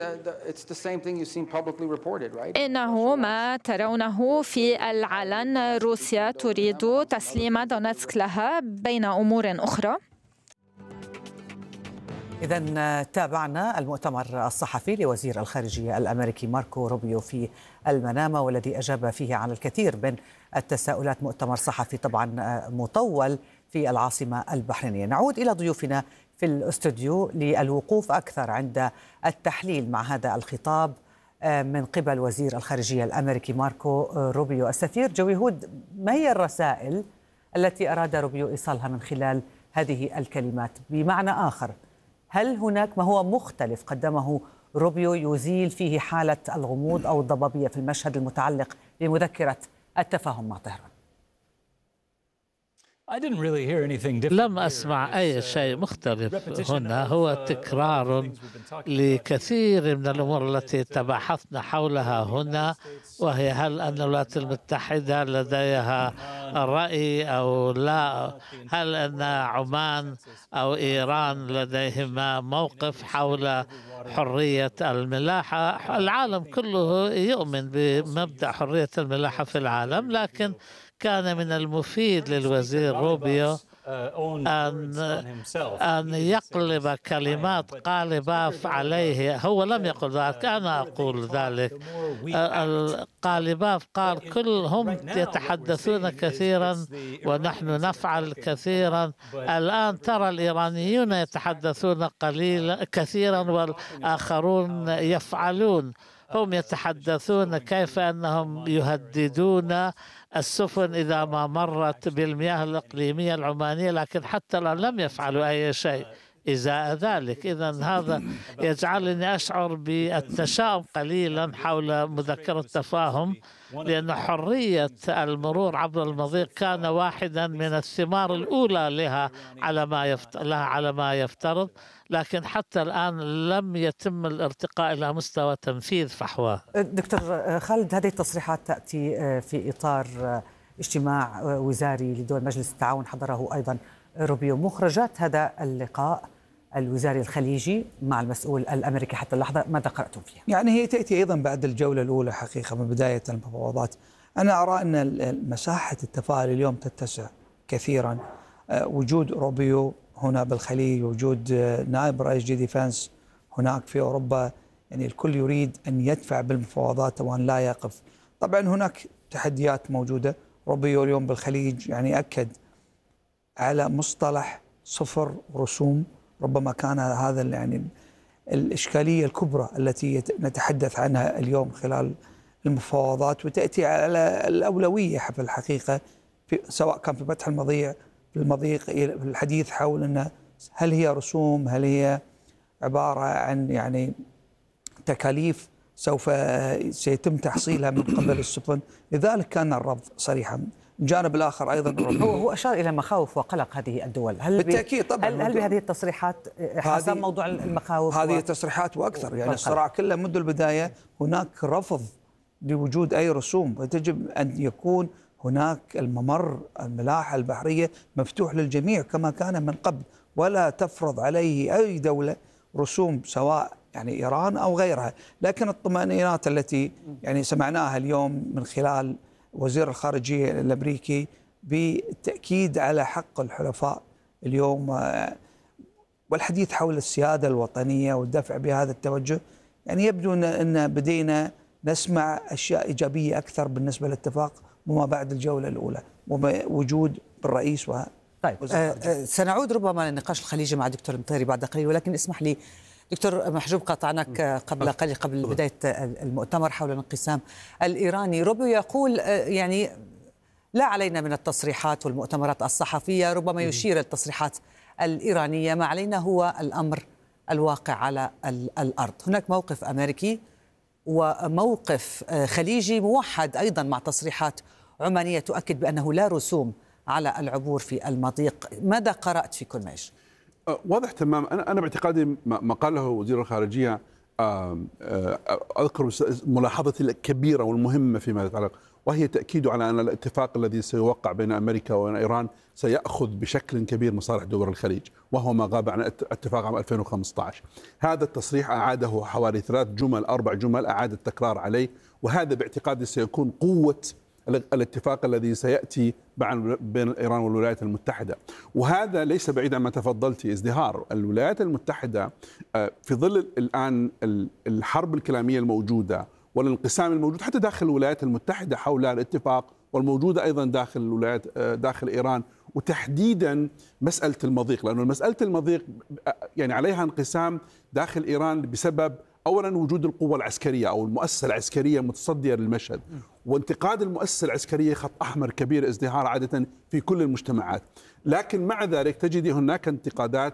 إنه ما ترونه في العلن. روسيا تريد تسليم دونيتسك لها بين أمور أخرى. إذن تابعنا المؤتمر الصحفي لوزير الخارجية الأمريكي ماركو روبيو في المنامة، والذي أجاب فيه على الكثير من التساؤلات. مؤتمر صحفي طبعا مطول في العاصمة البحرينية. نعود إلى ضيوفنا في الاستوديو للوقوف أكثر عند التحليل مع هذا الخطاب من قبل وزير الخارجية الأمريكي ماركو روبيو. السفير جوي هود، ما هي الرسائل التي أراد روبيو إيصالها من خلال هذه الكلمات؟ بمعنى آخر، هل هناك ما هو مختلف قدمه روبيو يزيل فيه حالة الغموض أو الضبابية في المشهد المتعلق بمذكرة التفاهم مع طهران؟ لم أسمع أي شيء مختلف هنا، هو تكرار لكثير من الأمور التي تباحثنا حولها هنا، وهي هل أن الولايات المتحدة لديها رأي أو لا، هل أن عمان أو إيران لديهما موقف حول حرية الملاحة. العالم كله يؤمن بمبدأ حرية الملاحة في العالم، لكن كان من المفيد للوزير روبيو أن يقلب كلمات قالبة عليه. هو لم يقل ذلك، أنا أقول ذلك. القالباف قال كلهم يتحدثون كثيرا ونحن نفعل كثيرا. الآن ترى الإيرانيون يتحدثون كثيرا والآخرون يفعلون. هم يتحدثون كيف أنهم يهددون السفن إذا ما مرت بالمياه الإقليمية العمانية، لكن حتى الآن لم يفعلوا أي شيء إزاء ذلك. إذن هذا يجعلني أشعر بالتشاؤم قليلا حول مذكرة التفاهم، لأن حرية المرور عبر المضيق كان واحدا من الثمار الأولى لها على ما يفترض، لكن حتى الآن لم يتم الارتقاء إلى مستوى تنفيذ فحواه. دكتور خالد، هذه التصريحات تأتي في إطار اجتماع وزاري لدول مجلس التعاون حضره أيضا روبيو. مخرجات هذا اللقاء الوزاري الخليجي مع المسؤول الأمريكي حتى اللحظة ماذا قرأتم فيها؟ يعني هي تأتي أيضا بعد الجولة الأولى حقيقة من بداية المفاوضات. أنا أرى أن مساحة التفاعل اليوم تتسع كثيرا. وجود روبيو هنا بالخليج، وجود نائب رئيس جي ديفنس هناك في أوروبا، يعني الكل يريد أن يدفع بالمفاوضات وأن لا يقف. طبعا هناك تحديات موجودة. روبيو اليوم بالخليج يعني أكد على مصطلح صفر رسوم. ربما كان هذا يعني الإشكالية الكبرى التي نتحدث عنها اليوم خلال المفاوضات، وتأتي على الأولوية في الحقيقة سواء كان في فتح المضيق الحديث حول أن هل هي رسوم، هل هي عبارة عن يعني تكاليف سيتم تحصيلها من قبل السفن. لذلك كان الرفض صريحا. الجانب الآخر أيضا هو أشار إلى مخاوف وقلق هذه الدول. بالتأكيد طبعا. هل بهذه التصريحات حسب موضوع المخاوف؟ هذه التصريحات وأكثر. يعني الصراع كله منذ البداية هناك رفض لوجود أي رسوم، وتجب أن يكون هناك الممر الملاحة البحرية مفتوح للجميع كما كان من قبل، ولا تفرض عليه أي دولة رسوم سواء يعني إيران أو غيرها. لكن الطمأنينات التي يعني سمعناها اليوم من خلال وزير الخارجية الأمريكي بالتأكيد على حق الحلفاء اليوم والحديث حول السيادة الوطنية والدفع بهذا التوجه، يعني يبدو أن بدينا نسمع أشياء إيجابية أكثر بالنسبة للاتفاق وما بعد الجولة الأولى ووجود الرئيس طيب سنعود ربما للنقاش الخليجي مع دكتور المطيري بعد قليل، ولكن اسمح لي دكتور محجوب قاطعناك قبل قليل قبل بداية المؤتمر حول الانقسام الإيراني. روبيو يقول يعني لا علينا من التصريحات والمؤتمرات الصحفية، ربما يشير التصريحات الإيرانية، ما علينا هو الأمر الواقع على الأرض. هناك موقف أمريكي وموقف خليجي موحد أيضا مع تصريحات عمانية تؤكد بأنه لا رسوم على العبور في المضيق. ماذا قرأت في كل ما يجري؟ واضح تماما. أنا باعتقادي ما قاله وزير الخارجية أذكر ملاحظتي الكبيرة والمهمة فيما يتعلق، وهي تأكيد على أن الاتفاق الذي سيوقع بين أمريكا وإيران سيأخذ بشكل كبير مصالح دول الخليج، وهو ما غاب عن اتفاق عام 2015. هذا التصريح أعاده حوالي 3 جمل 4 جمل أعاد التكرار عليه، وهذا باعتقادي سيكون قوة الاتفاق الذي سيأتي بين إيران والولايات المتحدة. وهذا ليس بعيد عما تفضلت، ازدهار الولايات المتحدة في ظل الآن الحرب الكلامية الموجودة والانقسام الموجود حتى داخل الولايات المتحدة حول الاتفاق، والموجودة أيضا داخل الولايات داخل إيران، وتحديدا مسألة المضيق، لأن مسألة المضيق يعني عليها انقسام داخل إيران بسبب أولا وجود القوة العسكرية أو المؤسسة العسكرية متصدية للمشهد، وانتقاد المؤسسة العسكرية خط أحمر كبير، ازدهار عادة في كل المجتمعات. لكن مع ذلك تجد هناك انتقادات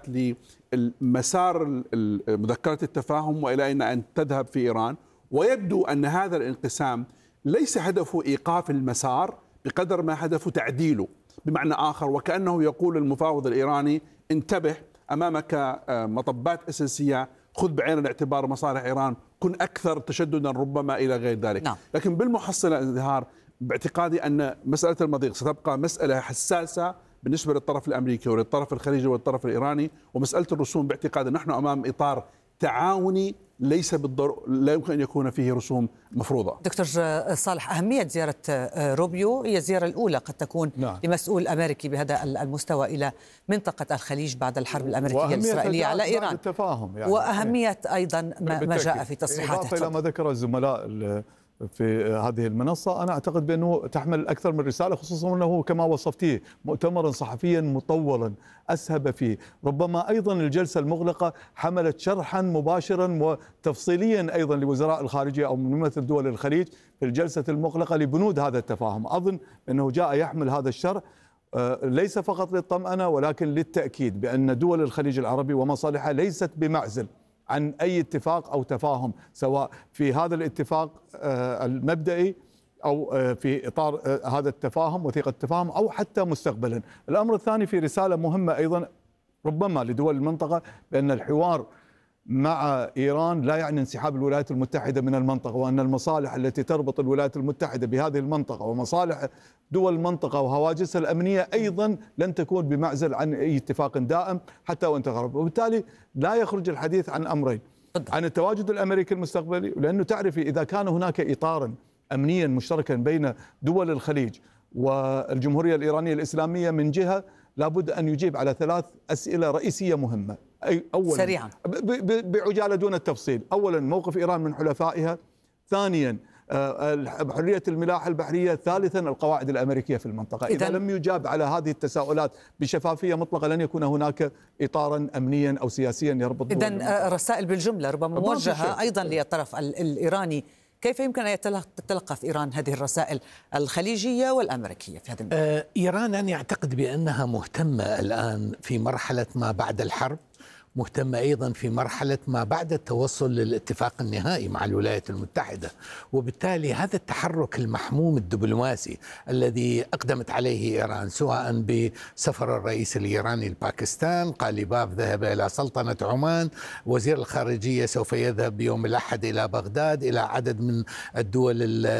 لمسار مذكرة التفاهم وإلى أن تذهب في إيران، ويبدو أن هذا الانقسام ليس هدفه إيقاف المسار بقدر ما هدفه تعديله، بمعنى آخر وكأنه يقول المفاوض الإيراني انتبه أمامك مطبات أساسية، خذ بعين الاعتبار مصالح إيران، كن أكثر تشددا ربما إلى غير ذلك. نعم. لكن بالمحصلة ازدهار باعتقادي أن مسألة المضيق ستبقى مسألة حساسة بالنسبة للطرف الأمريكي وللطرف الخليجي والطرف الإيراني، ومسألة الرسوم باعتقادي نحن أمام إطار تعاوني ليس لا يمكن أن يكون فيه رسوم مفروضة. دكتور صالح، أهمية زيارة روبيو هي الزيارة الأولى قد تكون لمسؤول أمريكي بهذا المستوى إلى منطقة الخليج بعد الحرب الأمريكية الإسرائيلية على إيران، التفاهم يعني وأهمية أيضا ما جاء في تصريحاته. إضافة إلى ما ذكر الزملاء في هذه المنصة، أنا أعتقد بأنه تحمل أكثر من رسالة، خصوصا أنه كما وصفتيه مؤتمرا صحفيا مطولا أسهب فيه. ربما أيضا الجلسة المغلقة حملت شرحا مباشرا وتفصيليا أيضا لوزراء الخارجية أو ممثل دول الخليج في الجلسة المغلقة لبنود هذا التفاهم. أظن أنه جاء يحمل هذا الشرح ليس فقط للطمأنة ولكن للتأكيد بأن دول الخليج العربي ومصالحها ليست بمعزل عن أي اتفاق أو تفاهم، سواء في هذا الاتفاق المبدئي أو في إطار هذا التفاهم وثيقة التفاهم أو حتى مستقبلا. الأمر الثاني في رسالة مهمة أيضا ربما لدول المنطقة، بأن الحوار مع إيران لا يعني انسحاب الولايات المتحدة من المنطقة، وأن المصالح التي تربط الولايات المتحدة بهذه المنطقة ومصالح دول المنطقة وهواجسها الأمنية أيضا لن تكون بمعزل عن أي اتفاق دائم حتى وإن تغرب. وبالتالي لا يخرج الحديث عن أمرين: عن التواجد الأمريكي المستقبلي، لأنه تعرفي إذا كان هناك إطارا أمنيا مشتركا بين دول الخليج والجمهورية الإيرانية الإسلامية من جهة، لابد أن يجيب على 3 أسئلة رئيسية مهمة. أولا سريعا بعجالة دون التفصيل: أولا موقف إيران من حلفائها، ثانيا حرية الملاحة البحرية، ثالثا القواعد الأمريكية في المنطقة. إذا لم يجاب على هذه التساؤلات بشفافية مطلقة لن يكون هناك إطارا أمنيا أو سياسيا يربط. إذن رسائل بالجملة ربما موجهة أيضا للطرف الإيراني. كيف يمكن أن تتلقى في إيران هذه الرسائل الخليجية والأمريكية في هذا الموضوع؟ إيران أنا أعتقد بأنها مهتمة الآن في مرحلة ما بعد الحرب، مهتمة أيضا في مرحلة ما بعد التوصل للاتفاق النهائي مع الولايات المتحدة، وبالتالي هذا التحرك المحموم الدبلوماسي الذي أقدمت عليه إيران، سواء بسفر الرئيس الإيراني لباكستان، قاليباف ذهب إلى سلطنة عمان، وزير الخارجية سوف يذهب يوم الأحد إلى بغداد، إلى عدد من الدول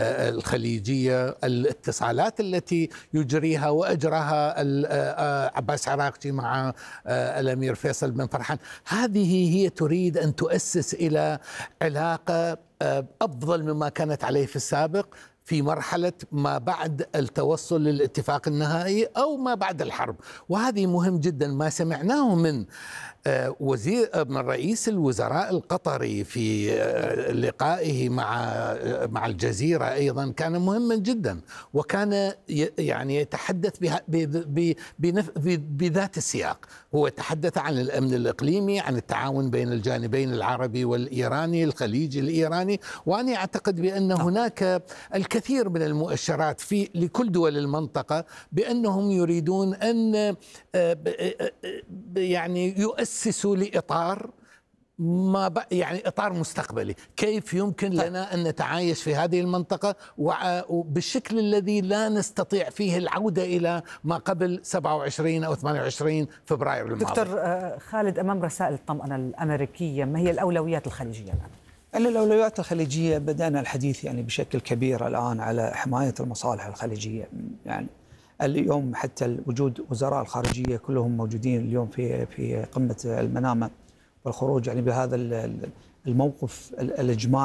الخليجية، الاتصالات التي يجريها وأجراها عباس عراقجي مع الأمير فيصل بن فرحان، هذه هي تريد أن تؤسس إلى علاقة أفضل مما كانت عليه في السابق في مرحلة ما بعد التوصل للاتفاق النهائي أو ما بعد الحرب. وهذه مهم جدا. ما سمعناه من من رئيس الوزراء القطري في لقائه مع الجزيرة أيضا كان مهما جدا، وكان يعني يتحدث بذات السياق. هو يتحدث عن الأمن الإقليمي، عن التعاون بين الجانبين العربي والإيراني، الخليجي الإيراني، وأنا أعتقد بأن هناك الكثير من المؤشرات لكل دول المنطقة بأنهم يريدون أن يعني يؤسسوا لإطار يعني إطار مستقبلي، كيف يمكن لنا أن نتعايش في هذه المنطقة وبالشكل الذي لا نستطيع فيه العودة إلى ما قبل 27 أو 28 فبراير الماضي. دكتور خالد، أمام رسائل الطمأنة الأمريكية ما هي الأولويات الخليجية الآن؟ يعني الأولويات الخليجية بدأنا الحديث يعني بشكل كبير الآن على حماية المصالح الخليجية. يعني اليوم حتى وجود وزراء الخارجية كلهم موجودين اليوم في قمة المنامة، والخروج يعني بهذا الموقف الإجماعي